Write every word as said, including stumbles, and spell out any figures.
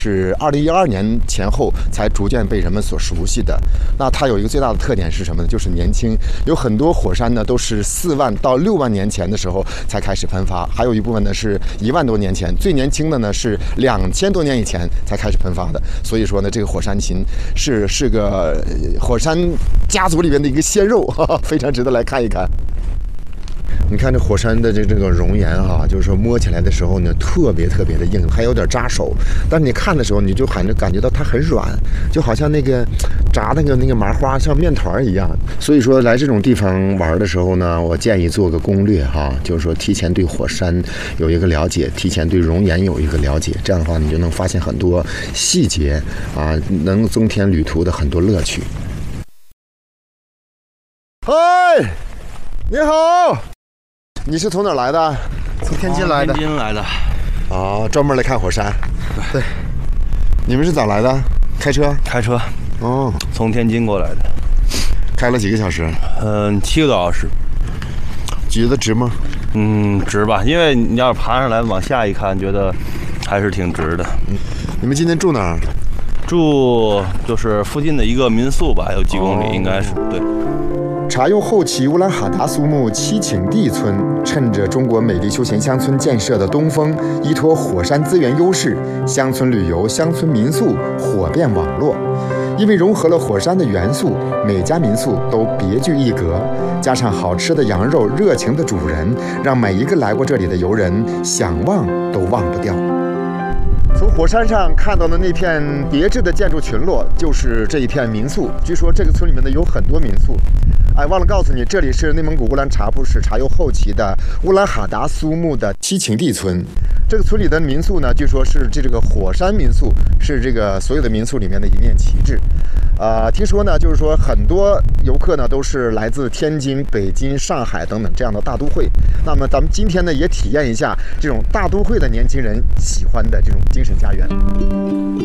是二零一二年前后才逐渐被人们所熟悉的。那它有一个最大的特点是什么呢？就是年轻。有很多火山呢都是四万到六万年前的时候才开始喷发，还有一部分呢是一万多年前，最年轻的呢是两千多年以前才开始喷发的。所以说呢，这个火山芹是是个火山家族里面的一个鲜肉，哈哈，非常值得来看一看。你看这火山的这这个熔岩哈、啊，就是说摸起来的时候呢，特别特别的硬，还有点扎手。但是你看的时候，你就感觉感觉到它很软，就好像那个炸那个那个麻花，像面团一样。所以说来这种地方玩的时候呢，我建议做个攻略哈、啊，就是说提前对火山有一个了解，提前对熔岩有一个了解，这样的话你就能发现很多细节啊，能增添旅途的很多乐趣。嗨，你好。你是从哪儿来的？ 从天津来的。 天津来的。 啊，专门来看火山。 对。 你们是咋来的？开车？ 开车。 哦。 从天津过来的。 开了几个小时？ 嗯，七个多小时。 觉得值吗？ 嗯，值吧，因为你要是爬上来往下一看，觉得还是挺值的。 嗯。你们今天住哪儿？ 住就是附近的一个民宿吧，有几公里，哦、应该是对。 茶柚后旗乌兰哈达苏木七顷地村，趁着中国美丽休闲乡村建设的东风，依托火山资源优势，乡村旅游、乡村民宿火遍网络。因为融合了火山的元素，每家民宿都别具一格，加上好吃的羊肉、热情的主人，让每一个来过这里的游人想忘都忘不掉。从火山上看到的那片别致的建筑群落，就是这一片民宿。据说这个村里面呢有很多民宿。哎，忘了告诉你，这里是内蒙古乌兰察布市茶柚后旗的乌兰哈达苏木的七顷地村。这个村里的民宿呢，据说是这个火山民宿，是这个所有的民宿里面的一面旗帜。呃，听说呢，就是说很多游客呢都是来自天津、北京、上海等等这样的大都会。那么咱们今天呢，也体验一下这种大都会的年轻人喜欢的这种精神家园。